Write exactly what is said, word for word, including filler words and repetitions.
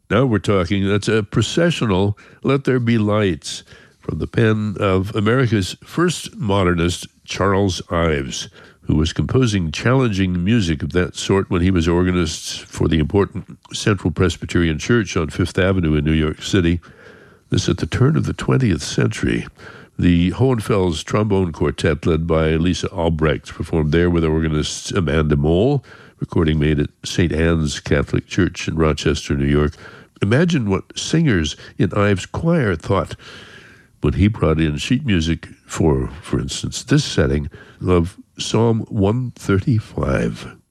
Now we're talking, that's a processional Let There Be Lights from the pen of America's first modernist, Charles Ives, who was composing challenging music of that sort when he was organist for the important Central Presbyterian Church on Fifth Avenue in New York City. This at the turn of the twentieth century. The Hohenfels Trombone Quartet, led by Lisa Albrecht, performed there with organist Amanda Mole, recording made at Saint Anne's Catholic Church in Rochester, New York. Imagine what singers in Ives' choir thought when he brought in sheet music for, for instance, this setting of Psalm one thirty-five.